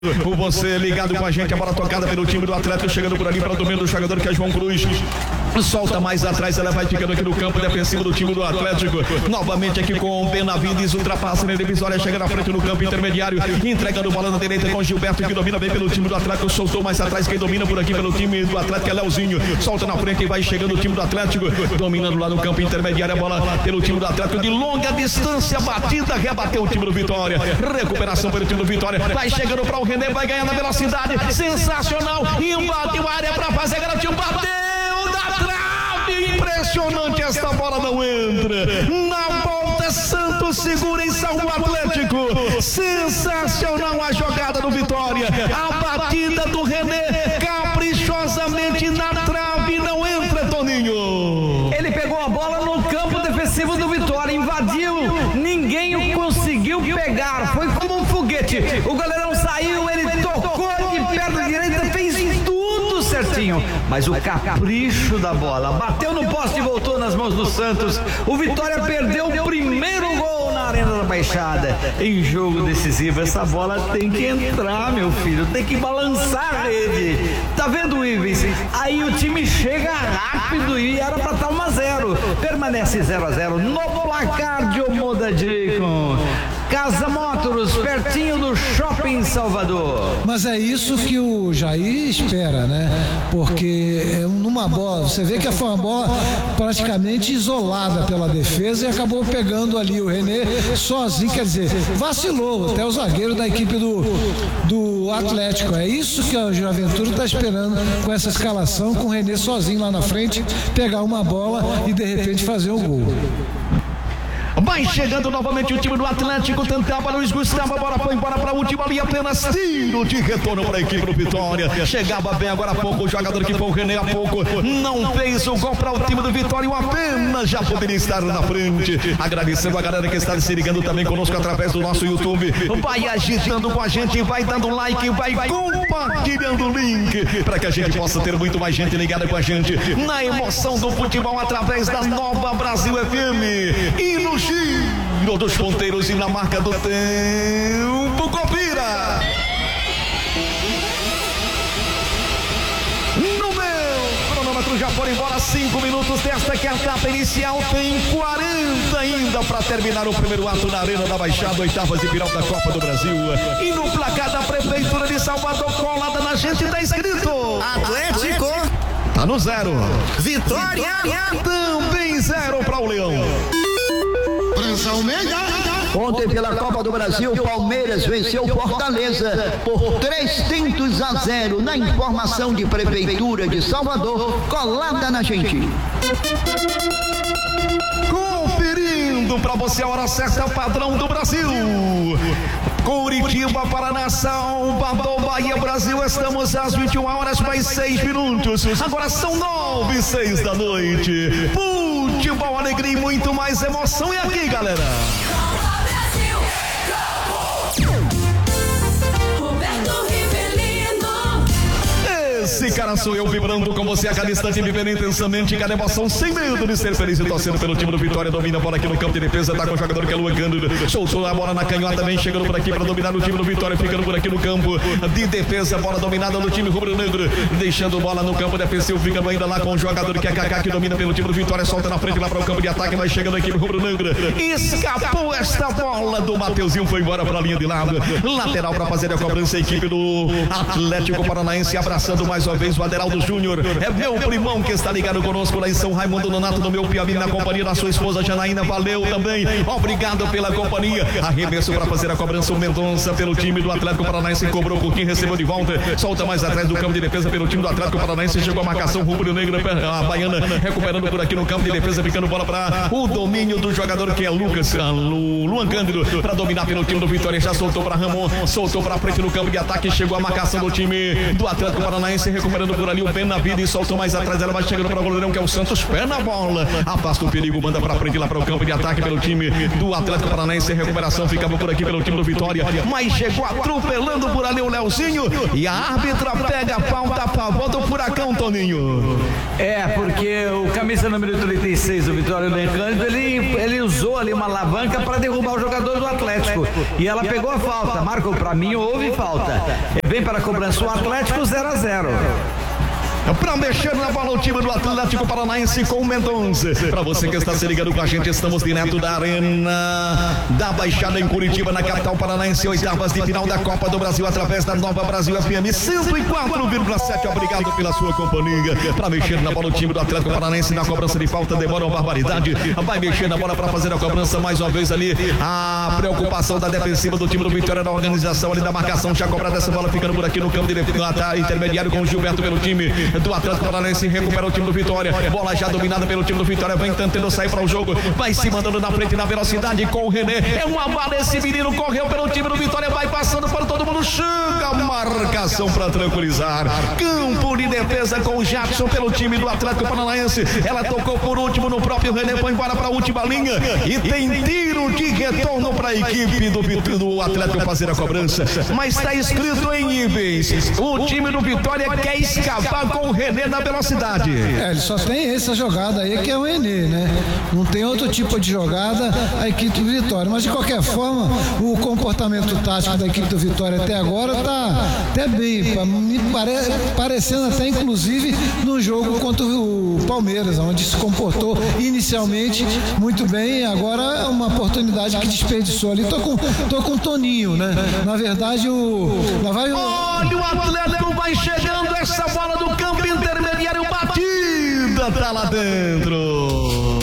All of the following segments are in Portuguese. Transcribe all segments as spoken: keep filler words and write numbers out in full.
O você ligado com a gente, a bola tocada pelo time do Atlético, chegando por ali para o domínio do jogador que é João Cruz. Solta mais atrás, ela vai ficando aqui no campo defensivo do time do Atlético. Novamente aqui com o Benavides, ultrapassa na divisória, chega na frente no campo intermediário, entregando bola na direita com Gilberto, que domina bem pelo time do Atlético. Soltou mais atrás, quem domina por aqui pelo time do Atlético é Leozinho. Solta na frente e vai chegando o time do Atlético, dominando lá no campo intermediário a bola pelo time do Atlético de longa distância, batida, rebateu o time do Vitória. Recuperação pelo time do Vitória, vai chegando para o René, vai ganhar na velocidade, sensacional, invadiu a área para fazer, garantiu, bateu da trave, impressionante, esta bola não entra, na volta Santos segura e salva o Atlético, sensacional a jogada do Vitória, a batida do René, caprichosamente na trave, não entra, Toninho. Ele pegou a bola no campo defensivo do Vitória, invadiu, ninguém o conseguiu pegar, foi como um foguete, o goleirão saiu, ele tocou de perna direita, fez tudo certinho, mas o capricho da bola, bateu no poste e voltou nas mãos do Santos. O Vitória perdeu o primeiro gol na Arena da Baixada. Em jogo decisivo, essa bola tem que entrar, meu filho, tem que balançar a rede. Tá vendo, Ives? Aí o time chega rápido e era pra estar um a zero. Permanece zero a zero no placar de Omodadicon. Casa Motors, pertinho do Shopping Salvador. Mas é isso que o Jair espera, né? Porque numa bola, você vê que foi uma bola praticamente isolada pela defesa e acabou pegando ali o René sozinho, quer dizer, vacilou até o zagueiro da equipe do, do Atlético. É isso que o Juventude está esperando com essa escalação, com o René sozinho lá na frente, pegar uma bola e de repente fazer o gol. Vai chegando novamente o time do Atlético, tentava Luiz Gustavo, a bola foi embora para a última linha, apenas tiro de retorno para a equipe do Vitória. Chegava bem agora há pouco o jogador que foi o René há pouco, não fez o gol para o time do Vitória, o apenas já poderia estar na frente. Agradecendo a galera que está se ligando também conosco através do nosso YouTube. Vai agitando com a gente, vai dando like, vai compartilhando o link para que a gente possa ter muito mais gente ligada com a gente na emoção do futebol através da Nova Brasil F M e no giro dos ponteiros e na marca do tempo, confira. No meu cronômetro já foram embora cinco minutos desta que a etapa inicial, tem quarenta ainda para terminar o primeiro ato na Arena da Baixada, oitavas de final da Copa do Brasil. E no placar da Prefeitura de Salvador, colada na gente, tá escrito Atlético. Tá no zero. Vitória. Também zero para o Leão. Ontem pela Copa do Brasil, Palmeiras venceu Fortaleza por três tentos a zero. Na informação de Prefeitura de Salvador, colada na gente. Conferindo para você a hora certa, padrão do Brasil. Curitiba, Paraná, Salvador, Bahia, Brasil. Estamos às vinte e uma horas mais seis minutos. Agora são nove e seis da noite. Futebol, alegria e muito mais emoção. E aqui, galera, esse cara sou eu, vibrando com você a cada instante, vivendo intensamente cada emoção, sem medo de ser feliz e torcendo pelo time do Vitória. Domina a bola aqui no campo de defesa, tá com o jogador que é Luan Cândido, soltou a bola na canhota, vem chegando por aqui para dominar o time do Vitória, ficando por aqui no campo de defesa, bola dominada no time rubro-negro, deixando bola no campo defensivo, ficando ainda lá com o jogador que é Kaká, que domina pelo time do Vitória, solta na frente lá para o campo de ataque, vai chegando a equipe rubro-negra, escapou esta bola do Mateuzinho, foi embora para a linha de lado, lateral para fazer a cobrança, a equipe do Atlético Paranaense, abraçando mais uma vez o Aderaldo Júnior, é meu primão que está ligado conosco lá em São Raimundo Nonato, do meu Piauí, na companhia da sua esposa Janaína, valeu também, obrigado pela companhia. Arremesso para fazer a cobrança, o Mendonça pelo time do Atlético Paranaense, cobrou por quem recebeu de volta, solta mais atrás do campo de defesa pelo time do Atlético Paranaense, chegou a marcação rubro-negra, a baiana recuperando por aqui no campo de defesa, ficando bola para o domínio do jogador que é Lucas, Lu, Luan Cândido, para dominar pelo time do Vitória, já soltou para Ramon, soltou para frente no campo de ataque, chegou a marcação do time do Atlético Paranaense, recuperando por ali o pé na vida e soltou mais atrás. Ela vai chegando para o goleirão que é o Santos. Pé na bola. Afasta o perigo, manda para frente lá para o campo de ataque pelo time do Atlético Paranaense. Recuperação ficava por aqui pelo time do Vitória. Mas chegou atropelando por ali o Leozinho. E a árbitra pega a pauta a favor do Furacão, Toninho. É, porque o camisa número trinta e seis, o Vitória Lencândido, ele, ele usou ali uma alavanca para derrubar o jogador do Atlético. E ela pegou a falta. Marco, para mim, houve falta. Vem para a cobrança o Atlético zero a zero. Para mexer na bola o time do Atlético Paranaense com o Mendonça. Para você que está se ligando com a gente, estamos direto da Arena da Baixada em Curitiba, na capital paranaense, oitavas de final da Copa do Brasil, através da Nova Brasil F M cento e quatro vírgula sete. Obrigado pela sua companhia. Para mexer na bola o time do Atlético Paranaense na cobrança de falta, demora uma barbaridade. Vai mexer na bola para fazer a cobrança mais uma vez ali. A preocupação da defensiva do time do Vitória, da organização ali da marcação, já cobrada essa bola, ficando por aqui no campo de defesa intermediário com o Gilberto pelo time do Atlético Paranaense. Recupera o time do Vitória, bola já dominada pelo time do Vitória, vem tentando sair para o jogo, vai se mandando na frente na velocidade com o René, é uma bala, esse menino correu pelo time do Vitória, vai passando para todo mundo, chega a marcação para tranquilizar, campo de defesa com o Jackson pelo time do Atlético Paranaense, ela tocou por último no próprio René, foi embora para a última linha e tem tiro de retorno para a equipe do, do Atlético fazer a cobrança, mas está escrito em Ibens, o time do Vitória quer escapar com o René na velocidade. É, ele só tem essa jogada aí que é o René, né? Não tem outro tipo de jogada a equipe do Vitória, mas de qualquer forma o comportamento tático da equipe do Vitória até agora tá até bem, me pare, parecendo até inclusive no jogo contra o Palmeiras, onde se comportou inicialmente muito bem, agora é uma oportunidade que desperdiçou ali. Tô com, tô com o Toninho, né? Na verdade o... Lá vai o... Olha, o Atlético vai chegando, essa bola do campo intermediário, batida, tá lá dentro.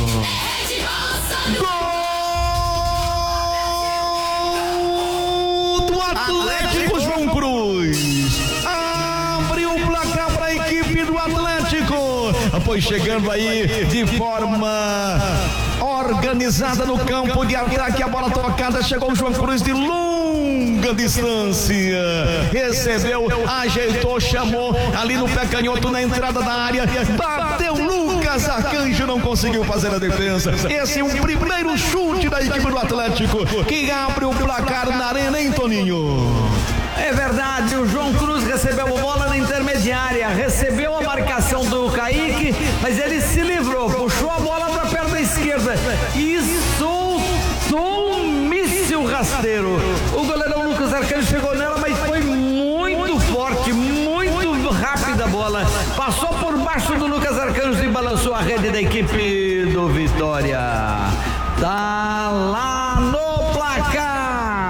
Gol do Atlético, João Cruz. Abre o placar para a equipe do Atlético. Foi chegando aí de forma organizada no campo de ataque, a bola tocada, chegou o João Cruz de longa distância, recebeu, ajeitou, chamou ali no pé canhoto na entrada da área, bateu Lucas Arcanjo, não conseguiu fazer a defesa. Esse é o primeiro chute da equipe do Atlético que abre o placar na Arena, hein, Toninho? É verdade, o João Cruz recebeu a bola na intermediária, recebeu a marcação do Kaique, mas ele se livrou, puxou a bola para a perna esquerda e soltou um míssil rasteiro. O goleirão Lucas Arcanjo chegou nela, mas foi muito forte, muito rápida a bola. Passou por baixo do Lucas Arcanjo e balançou a rede da equipe do Vitória. Tá lá no placar.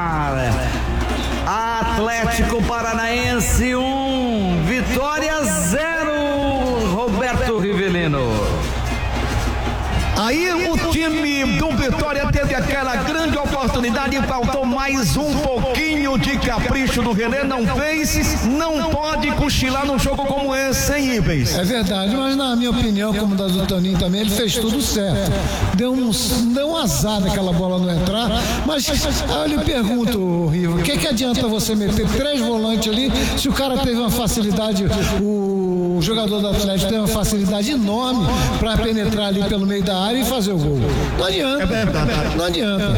Atlético Paranaense um, Vitória zero, Roberto Rivelino. Aí o time do Vitória teve aquela grande oportunidade e faltou mais um pouquinho de capricho do René, não fez, não pode cochilar num jogo como esse, hein, Ibens? É verdade, mas na minha opinião, como da do Toninho também, ele fez tudo certo. Deu um, deu um azar daquela bola não entrar, mas eu lhe pergunto, Rivo, o que, que adianta você meter três volantes ali se o cara teve uma facilidade, o, o jogador do Atlético teve uma facilidade enorme para penetrar ali pelo meio da área e fazer o gol. Não adianta. É verdade. Não adianta.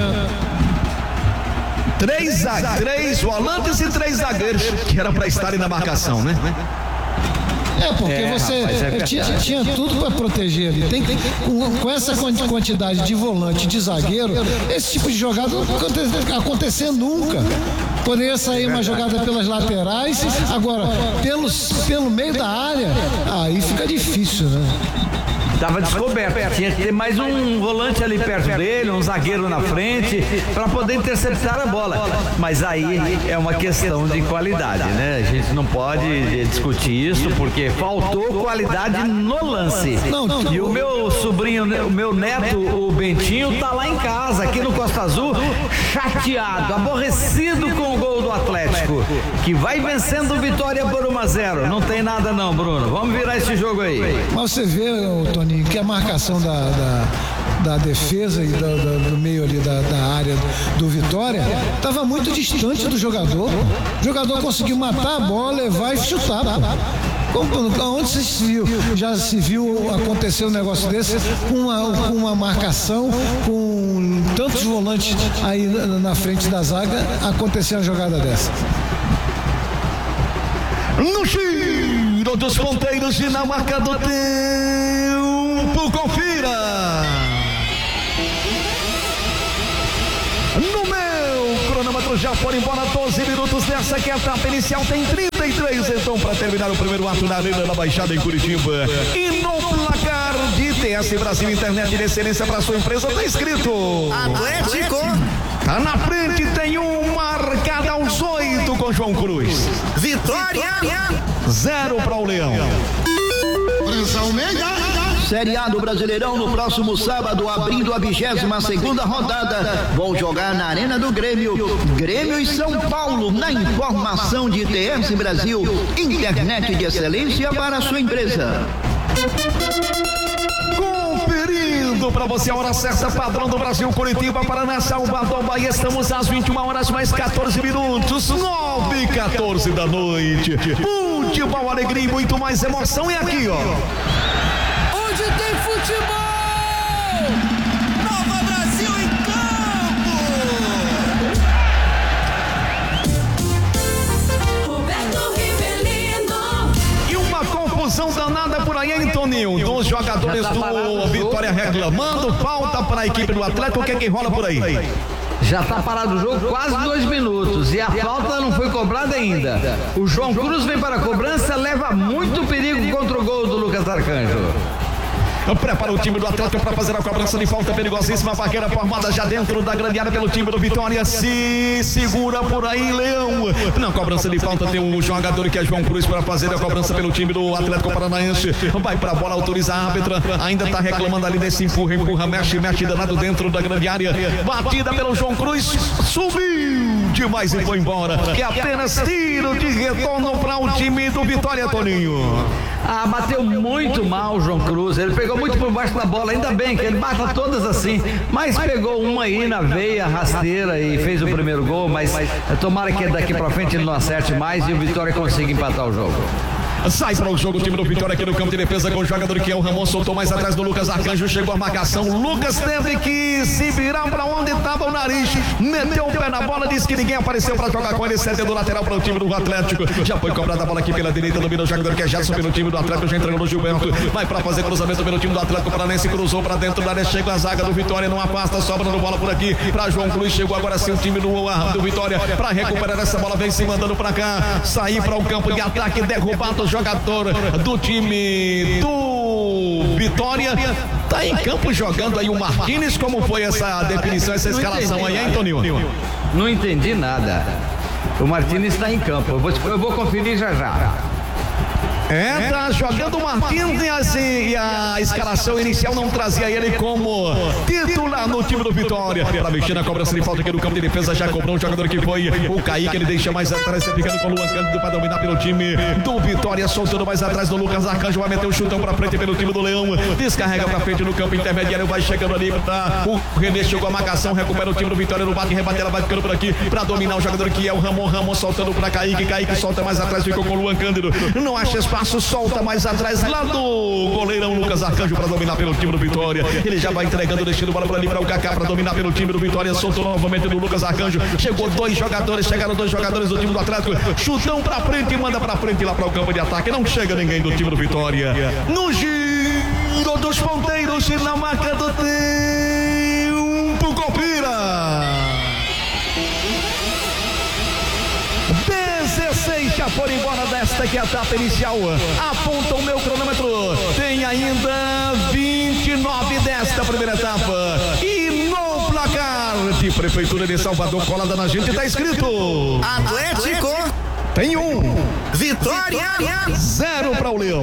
Três, três volantes e três zagueiros que era para estarem na marcação, né? É, porque é, você rapaz, é tinha, tinha tudo para proteger ali. Tem, tem, com, com essa quantidade de volante, de zagueiro, esse tipo de jogada não acontecer, acontecer nunca. Poderia sair uma jogada pelas laterais, agora pelos, pelo meio da área, aí fica difícil, né? Estava descoberto, tinha que ter mais um volante ali perto dele, um zagueiro na frente, para poder interceptar a bola. Mas aí é uma questão de qualidade, né? A gente não pode discutir isso, porque faltou qualidade no lance. E o meu sobrinho, o meu neto, o Bentinho, tá lá em casa, aqui no Costa Azul, chateado, aborrecido com o gol do Atlético, que vai vencendo o Vitória por um a zero. Não tem nada não, Bruno. Vamos virar esse jogo aí. Mas você vê, Tony, que a marcação da, da, da defesa e da, da, do meio ali da, da área do Vitória estava muito distante do jogador. O jogador conseguiu matar a bola, levar e chutar. Pô. Como, onde se viu, já se viu acontecer um negócio desse com uma, com uma marcação, com tantos volantes aí na, na frente da zaga, acontecer uma jogada dessa? No giro dos ponteiros e na marca do tempo, confira. No meu cronômetro já foram embora doze minutos dessa que é a etapa inicial, tem trinta e três então para terminar o primeiro ato na Arena da Baixada em Curitiba. E no placar de T S Brasil Internet de Excelência para sua empresa tá escrito Atlético. Tá na frente, tem um marcado aos oito com João Cruz. Vitória. Zero para o Leão. Série A do Brasileirão no próximo sábado, abrindo a vigésima segunda rodada. Vão jogar na Arena do Grêmio. Grêmio e São Paulo, na informação de T S Brasil, internet de excelência para a sua empresa. Conferindo para você a hora certa, padrão do Brasil, Curitiba, Paraná, Salvador, Bahia. Estamos às vinte e uma horas mais quatorze minutos, nove e quatorze da noite. Futebol, alegria e muito mais emoção. E aqui, ó, Onde tem futebol, Nova Brasil em campo. Roberto Rivelino. e uma confusão danada por aí, hein, Toninho? Dos jogadores do Vitória reclamando, falta para a equipe do Atlético. O que é que rola por aí? Já tá parado o jogo quase dois minutos e a falta não foi cobrada ainda. O João Cruz vem para a cobrança, leva muito perigo contra o gol do Lucas Arcanjo. Prepara o time do Atlético para fazer a cobrança de falta perigosíssima. Barreira formada já dentro da grande área pelo time do Vitória. Se segura por aí, Leão. Na cobrança de falta tem um jogador que é João Cruz para fazer a cobrança pelo time do Atlético Paranaense. Vai para a bola, autoriza a árbitra. Ainda está reclamando ali desse empurra, empurra, mexe, mexe danado dentro da grande área. Batida pelo João Cruz. Subiu demais e foi embora. Que apenas tiro de retorno para o time do Vitória, Toninho. Ah, bateu muito mal o João Cruz. Ele pegou muito por baixo da bola. Ainda bem que ele bata todas assim. Mas pegou uma aí na veia rasteira e fez o primeiro gol. Mas tomara que daqui pra frente ele não acerte mais e o Vitória consiga empatar o jogo. Sai para o jogo o time do Vitória aqui no campo de defesa com o jogador que é o Ramon, soltou mais atrás do Lucas Arcanjo, chegou a marcação, Lucas teve que se virar para onde estava o nariz, meteu o pé na bola, disse que ninguém apareceu para jogar com ele, cedendo lateral para o time do Atlético, já foi cobrada a bola aqui pela direita, domina o jogador que é Gerson pelo time do Atlético, já entregou no Gilberto, vai para fazer cruzamento pelo time do Atlético Paranaense, cruzou para dentro da área, chega a zaga do Vitória, não afasta, sobrando bola por aqui para João Cruz, chegou agora sim o time do, do Vitória para recuperar essa bola, vem se mandando para cá, sair para o campo de ataque, derrubado o jogador do time do Vitória, tá em campo jogando aí o Martínez. Como foi essa definição, essa escalação aí, hein, Toninho? Não entendi nada. O Martínez está em campo, eu vou, eu vou conferir já já. É, tá jogando o Martins e, assim, e a escalação inicial não trazia ele como titular no time do Vitória. Para mexer na cobrança de falta aqui no campo de defesa, já cobrou um jogador que foi o Kaique, ele deixa mais atrás, ficando com o Luan Cândido para dominar pelo time do Vitória, soltando mais atrás do Lucas Arcanjo, vai meter o chutão para frente pelo time do Leão, descarrega para frente no campo intermediário, vai chegando ali para o René, chegou a marcação, recupera o time do Vitória no bate, rebate, ela vai ficando por aqui para dominar o jogador que é o Ramon, Ramon soltando para Kaique, Kaique solta mais atrás, ficou com o Luan Cândido, não acha espaço, solta mais atrás lá do goleirão Lucas Arcanjo para dominar pelo time do Vitória. Ele já vai entregando, deixando bola para ali para o Kaká para dominar pelo time do Vitória. Soltou novamente do Lucas Arcanjo. Chegou dois jogadores, chegaram dois jogadores do time do Atlético. Chutão para frente e manda para frente lá para o campo de ataque. Não chega ninguém do time do Vitória. No giro dos ponteiros e na marca do tempo, confira. dezesseis já foram embora desta que é a etapa inicial. Aponta o meu cronômetro. Tem ainda vinte e nove desta primeira etapa. E no placar de Prefeitura de Salvador, colada na gente, tá escrito Atlético. Tem um. Vitória. Zero para o Leão.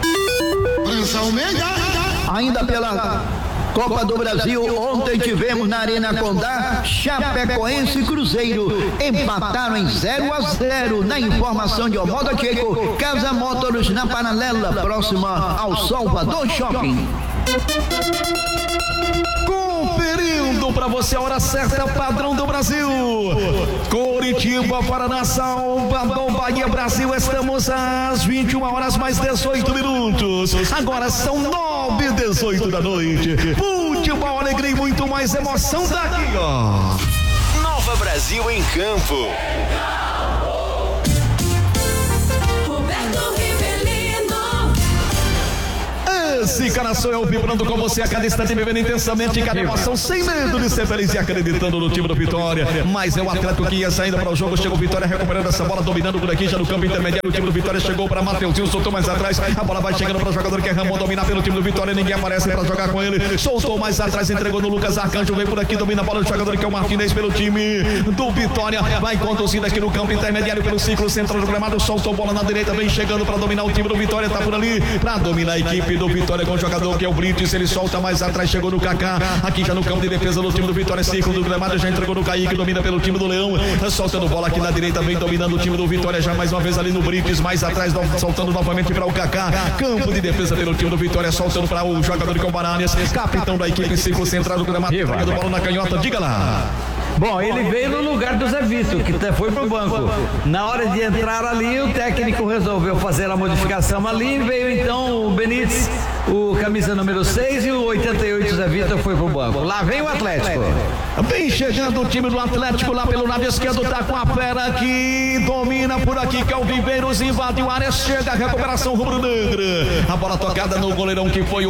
Ainda pela Copa do Brasil, ontem tivemos na Arena Condá, Chapecoense e Cruzeiro empataram em zero a zero. Na informação de Omoda Checo, Casa Motors na Paralela, próxima ao Salvador Shopping. Conferindo Informação pra você, a hora certa, padrão do Brasil. Curitiba, Paraná, Salvador, Bahia, Brasil. Estamos às vinte e uma horas mais dezoito minutos. Agora são nove e dezoito da noite. Futebol, alegria e muito mais emoção daqui, ó. Nova Brasil em campo. Roberto Rivelino. Esse cara sou eu, vibrando com você a cada instante, vivendo intensamente cada emoção, sem medo de ser feliz e acreditando no time do Vitória. Mas é o Atlético que ia saindo para o jogo, chegou o Vitória recuperando essa bola, dominando por aqui, já no campo intermediário. O time do Vitória chegou para Mateuzinho, soltou mais atrás, a bola vai chegando para o jogador que é Ramon, dominar pelo time do Vitória, ninguém aparece para jogar com ele, soltou mais atrás, entregou no Lucas Arcanjo, vem por aqui, domina a bola do jogador que é o Martinez pelo time do Vitória, vai conduzindo aqui no campo intermediário pelo ciclo central do gramado, soltou bola na direita, vem chegando para dominar o time do Vitória, tá por ali, para dominar a equipe do Vitória com o jogador que é o Brites, ele solta mais atrás, chegou no Kaká, aqui já no campo de defesa do time do Vitória, círculo do gramado, já entregou no Kaique, domina pelo time do Leão, soltando bola aqui na direita, vem dominando o time do Vitória, já mais uma vez ali no Brites, mais atrás, soltando novamente para o Kaká, campo de defesa pelo time do Vitória, soltando para o jogador com Baranhas, capitão da equipe, círculo central do gramado, pegando bola na canhota, diga lá. Bom, ele veio no lugar do Zé Vitor, que até foi pro banco. Na hora de entrar ali, o técnico resolveu fazer a modificação ali, veio então o Benítez, o camisa número seis, e o oitenta e oito Zé Vitor foi pro banco. Lá vem o Atlético. Vem chegando o time do Atlético lá pelo lado esquerdo, tá com a fera que domina por aqui, que é o Viveiros, invade o área, chega a recuperação rubro-negra. A bola tocada no goleirão que foi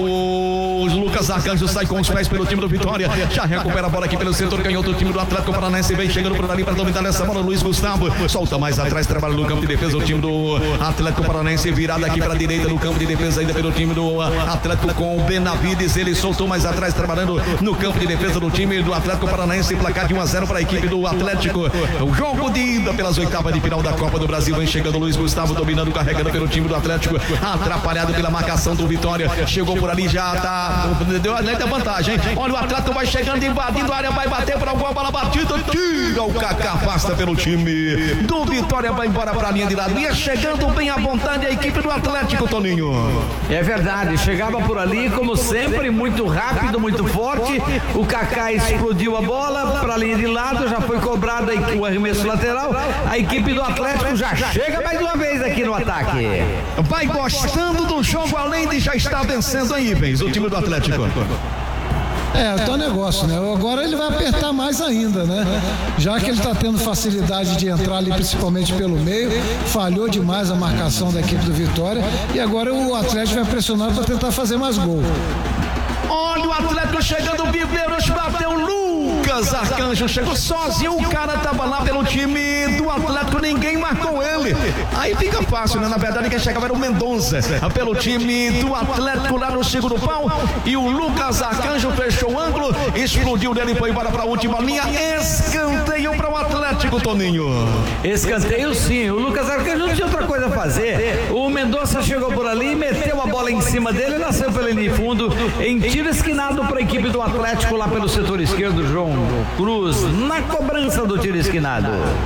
o Lucas Arcanjo, sai com os pés pelo time do Vitória, já recupera a bola aqui pelo setor canhoto do time do Atlético Paranaense, vem chegando por ali para dominar essa bola, Luiz Gustavo, solta mais atrás, trabalha no campo de defesa o time do Atlético Paranaense, virado aqui para a direita no campo de defesa ainda pelo time do Atlético com o Benavides, ele soltou mais atrás, trabalhando no campo de defesa do time do Atlético Paranaense, placar de um a zero para a equipe do Atlético, o jogo de ida pelas oitavas de final da Copa do Brasil, vem chegando Luiz Gustavo, dominando, carregando pelo time do Atlético, atrapalhado pela marcação do Vitória, chegou por ali, já tá, deu a neta vantagem, olha o Atlético vai chegando, invadindo a área, vai bater para alguma bola batida, tira o Kaká, afasta pelo time do Vitória, vai embora para a linha de lado, ia chegando bem à vontade a equipe do Atlético, Toninho. É verdade, chegava por ali, como sempre, muito rápido, muito forte, o Kaká explodiu a bola para a linha de lado, já foi cobrado o arremesso lateral, a equipe do Atlético já chega mais uma vez aqui no ataque. Vai gostando do jogo, além de já estar vencendo aí, Ivens, o time do Atlético. É, o teu negócio, né? Agora ele vai apertar mais ainda, né? Já que ele está tendo facilidade de entrar ali, principalmente pelo meio, falhou demais a marcação da equipe do Vitória e agora o Atlético vai pressionar para tentar fazer mais gol. Olha o Atlético chegando, Viveiros bateu, Lucas Arcanjo chegou sozinho, o cara tava lá pelo time do Atlético, ninguém marcou ele. Aí fica fácil, né? Na verdade quem chegava era o Mendonça, pelo time do Atlético lá no segundo pau, e o Lucas Arcanjo fechou o ângulo, explodiu dele, foi embora para a última linha, escanteio para o Atlético, Toninho. Escanteio sim, o Lucas Arcanjo não tinha outra coisa a fazer, o Mendonça chegou por ali, meteu a bola em cima dele, nasceu pela linha de fundo, em tiro esquinado para a equipe do Atlético lá pelo setor esquerdo, João Cruz, na cobrança do tiro esquinado.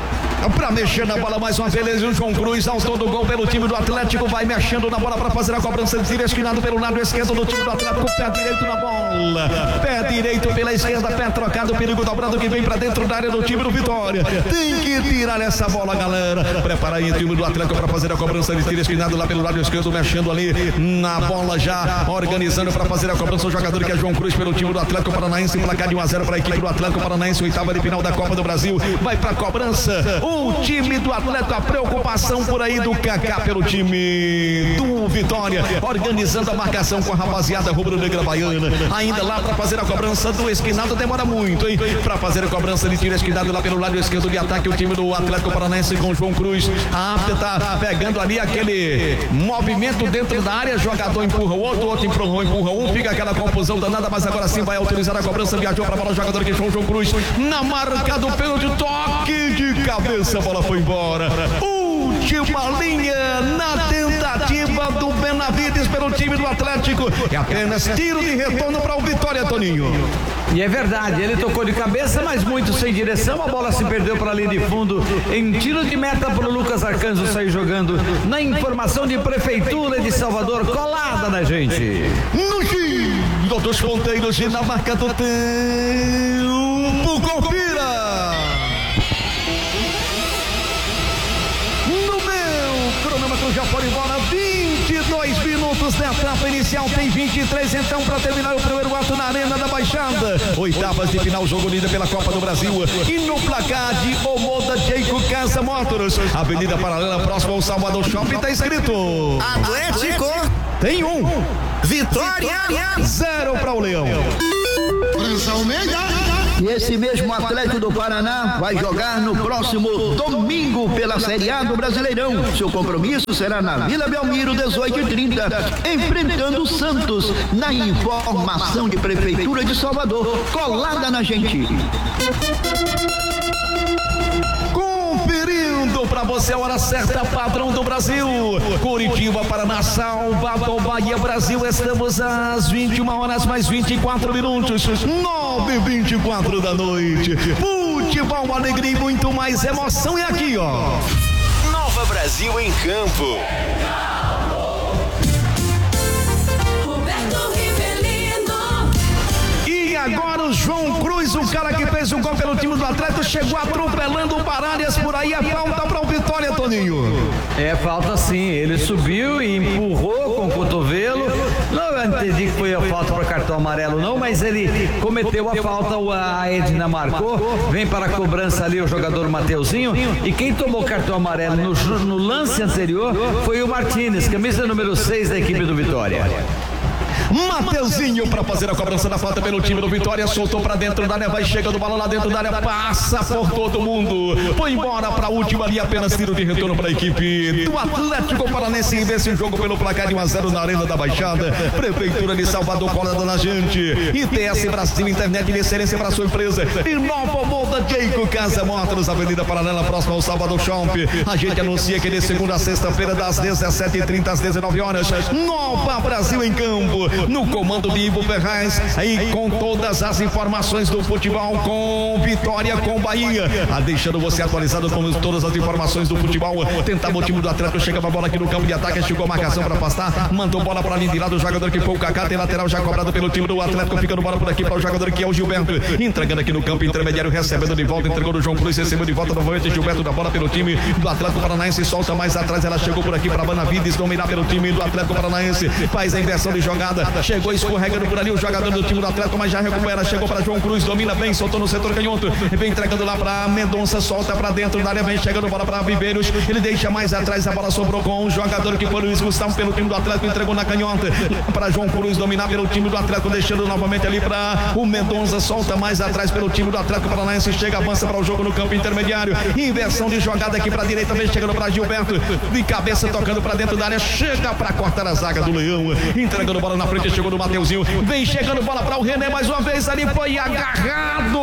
Pra mexer na bola mais uma vez, o João Cruz, autor do gol pelo time do Atlético, vai mexendo na bola para fazer a cobrança de tiro esquinado pelo lado esquerdo do time do Atlético, pé direito na bola, pé direito pela esquerda, pé trocado, perigo dobrado que vem para dentro da área do time do Vitória, tem que tirar essa bola, galera, prepara aí o time do Atlético para fazer a cobrança de tiro esquinado lá pelo lado esquerdo, mexendo ali na bola já, organizando para fazer a cobrança o jogador que é João Cruz pelo time do Atlético Paranaense, placar de um a zero para a equipe do Atlético Paranaense, oitava de final da Copa do Brasil, vai para a cobrança o time do Atlético, a preocupação por aí do Kaká pelo time do Vitória, organizando a marcação com a rapaziada rubro-negra baiana, ainda lá para fazer a cobrança do esquinado, demora muito, hein? Para fazer a cobrança de tiro esquinado lá pelo lado esquerdo de ataque, o time do Atlético Paranaense com João Cruz, a Apta tá pegando ali aquele movimento dentro da área, jogador empurra o outro, outro empurra, empurra um, fica aquela confusão danada, mas agora sim vai autorizar a cobrança, viajou para a bola, o jogador que foi o João Cruz, na marca do pênalti, toque de cabeça, a bola foi embora. Última linha na tentativa do Benavides pelo time do Atlético. É apenas tiro de retorno para o Vitória, Toninho. E é verdade, ele tocou de cabeça, mas muito sem direção. A bola se perdeu para a linha de fundo. Em tiro de meta para o Lucas Arcanjo sair jogando. Na informação de Prefeitura de Salvador, colada na gente. No giro dos ponteiros e na marca do tempo. campo, confira! No meu cronômetro já foi embora, vinte e dois minutos na etapa inicial, tem vinte e três então para terminar o primeiro ato na Arena da Baixada. Oitavas de final, jogo líder pela Copa do Brasil. E no placar de Omoda Jeico Casa Motors, Avenida Paralela, próximo ao Salvador Shopping, tá escrito Atlético. Tem um. Vitória. Zero para o Leão. E esse mesmo Atlético do Paraná vai jogar no próximo domingo pela Série A do Brasileirão. Seu compromisso será na Vila Belmiro, dezoito e trinta, enfrentando o Santos, na informação de Prefeitura de Salvador, colada na gente. Conferindo para você a hora certa, padrão do Brasil. Curitiba, Paraná, Salvador, Bahia, Brasil. Estamos às vinte e uma horas mais vinte e quatro minutos. nove e vinte e quatro da noite. Futebol, alegria e muito mais emoção. E aqui, ó. Nova Brasil em campo. E agora o João Cruz, o cara que fez o gol pelo time do Atlético, chegou atropelando o Baralhas por aí. A falta para o Vitória, Toninho. É, falta sim. Ele subiu e empurrou com o cotovelo. Não, eu entendi que foi a falta para cartão amarelo, não, mas ele cometeu a falta. A Edna marcou. Vem para a cobrança ali o jogador Mateuzinho. E quem tomou cartão amarelo no, no lance anterior foi o Martínez, camisa número seis da equipe do Vitória. Mateuzinho para fazer a cobrança da falta pelo time do Vitória, soltou para dentro da área, vai chegando bola lá dentro da área, passa por todo mundo, foi embora para a última ali, apenas tiro de retorno para a equipe do Atlético Paranense. Desse jogo pelo placar de um a zero na Arena da Baixada. Prefeitura de Salvador colada na gente. I T S Brasil, internet de excelência para sua empresa. E Nova Omoda Jeico Casa Motors, Avenida Paralela, próximo ao Salvador Shopping. A gente anuncia que de segunda a sexta-feira, das dezessete e trinta às dezenove horas, Nova Brasil em campo, no comando de Ivo Ferraz, aí com todas as informações do futebol, com Vitória, com Bahia, a deixando você atualizado com todas as informações do futebol. Tentava o time do Atlético, chegava a bola aqui no campo de ataque, chegou a marcação para afastar, mandou bola para a linha de lado, o jogador que foi o Kaká, tem lateral já cobrado pelo time do Atlético, ficando bola por aqui para o jogador que é o Gilberto, entregando aqui no campo intermediário, recebendo de volta, entregou no João Cruz, recebeu de volta novamente Gilberto, da bola pelo time do Atlético Paranaense, solta mais atrás, ela chegou por aqui para a Banavides, dominar pelo time do Atlético Paranaense, faz a inversão de jogada, chegou escorregando por ali o jogador do time do Atlético, mas já recupera, chegou para João Cruz, domina bem, soltou no setor canhoto, vem entregando lá para Mendonça, solta para dentro da área, vem chegando bola para Viveiros, ele deixa mais atrás, a bola sobrou com o jogador que foi o Luiz Gustavo pelo time do Atlético, entregou na canhota para João Cruz, dominar pelo time do Atlético, deixando novamente ali para o Mendonça, solta mais atrás pelo time do Atlético Paranaense, chega, avança para o jogo no campo intermediário, inversão de jogada aqui para a direita, vem chegando para Gilberto, de cabeça tocando para dentro da área, chega para cortar a zaga do Leão, entregando bola na frente, chegou no Mateuzinho, vem chegando bola para o René, mais uma vez ali foi agarrado,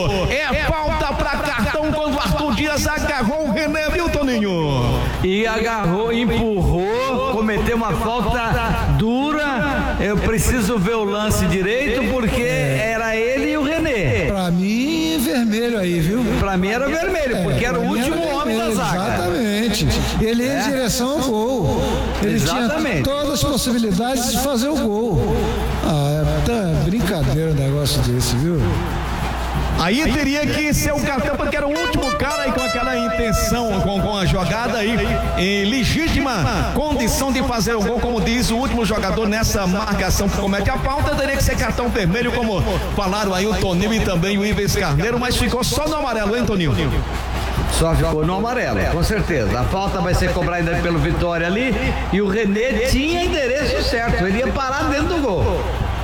é falta para cartão quando o Arthur Dias agarrou o René, viu, Toninho? E agarrou, empurrou, cometeu uma falta dura. Eu preciso ver o lance direito porque era ele e o René. Pra mim, vermelho aí, viu? Pra mim era vermelho, porque era o último homem da zaga. Exatamente. Ele ia em direção ao gol. Ele Exatamente. tinha todas as possibilidades de fazer o gol. Ah, é tá brincadeira um negócio desse, viu? Aí teria que ser o cartão, porque era o último cara aí com aquela intenção, com, com a jogada aí, em legítima condição de fazer o gol, como diz o último jogador nessa marcação que comete a falta, teria que ser cartão vermelho, como falaram aí o Toninho e também o Ives Carneiro, mas ficou só no amarelo, hein, Toninho? Só ficou no amarelo, com certeza. A falta vai ser cobrada pelo Vitória ali, e o René tinha endereço certo, ele ia parar dentro do gol.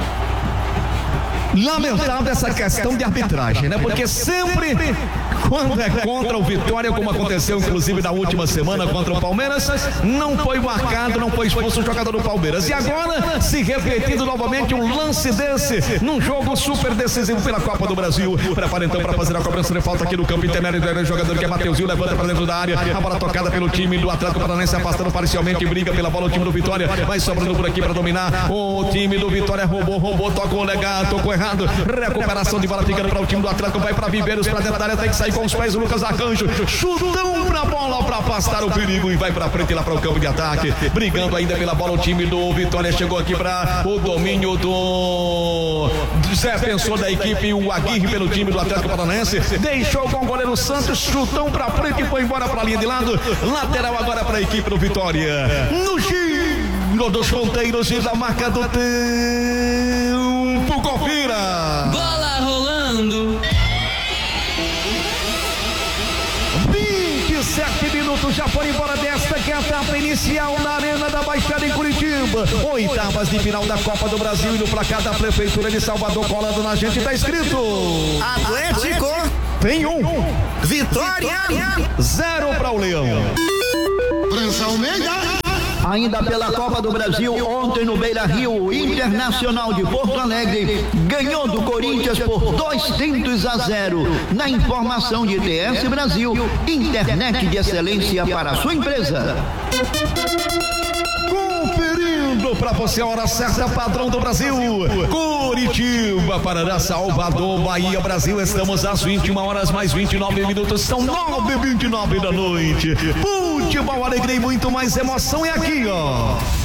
Lamentável essa questão de arbitragem, né? Porque sempre quando é contra o Vitória, como aconteceu inclusive na última semana contra o Palmeiras, não foi marcado, não foi expulso o jogador do Palmeiras. E agora, se repetindo novamente um lance desse, num jogo super decisivo pela Copa do Brasil. Prepara então para fazer a cobrança de falta aqui no campo intermédio do jogador que é Mateuzinho, levanta para dentro da área, a bola tocada pelo time do Atlético Paranaense, afastando parcialmente, briga pela bola o time do Vitória, vai sobrando por aqui para dominar. O time do Vitória roubou, roubou, tocou legal, tocou errado, recuperação de bola ficando para o time do Atlético, vai para Viveiros, para dentro da área, tem que sair com com os pés o Lucas Arcanjo. Chutão pra bola pra afastar o perigo e vai pra frente lá para o campo de ataque. Brigando ainda pela bola o time do Vitória. Chegou aqui para o domínio do Zé Pensou da equipe. O Aguirre pelo time do Atlético Paranaense. Deixou com o goleiro Santos. Chutão pra frente e foi embora pra linha de lado. Lateral agora para a equipe do Vitória. No giro dos ponteiros e da marca do tempo. Confira. Bola rolando. vinte e sete minutos já foram embora desta que é a etapa inicial na Arena da Baixada em Curitiba. Oitavas de final da Copa do Brasil e no placar da Prefeitura de Salvador colando na gente tá escrito Atlético. Tem um. Vitória. Zero para o Leão. França Almeida. Ainda pela Copa do Brasil, ontem no Beira-Rio, o Internacional de Porto Alegre ganhou do Corinthians por dois tentos a zero. Na informação de T S Brasil, internet de excelência para a sua empresa. Conferindo para você a hora certa, padrão do Brasil. Curitiba, Paraná, Salvador, Bahia, Brasil. Estamos às vinte e uma horas mais vinte e nove minutos. São nove e vinte e nove da noite. Futebol, alegria e muito mais emoção é aqui, ó.